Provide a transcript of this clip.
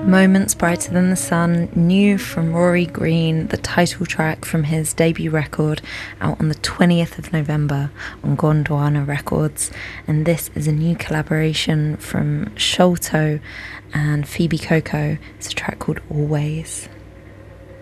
Moments Brighter Than the Sun, new from Rory Green, the title track from his debut record, out on the 20th of November on Gondwana Records. And this is a new collaboration from Sholto and Phoebe Coco. It's a track called Always.